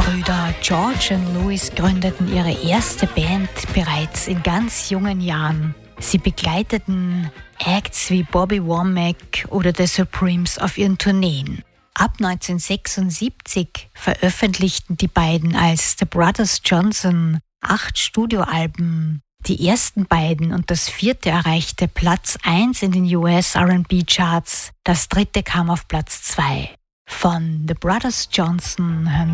Brüder George und Louis gründeten ihre erste Band bereits in ganz jungen Jahren. Sie begleiteten Acts wie Bobby Womack oder The Supremes auf ihren Tourneen. Ab 1976 veröffentlichten die beiden als The Brothers Johnson 8 Studioalben. Die ersten beiden und das 4. erreichte Platz 1 in den US R&B Charts. Das 3. kam auf Platz 2. Von The Brothers Johnson hören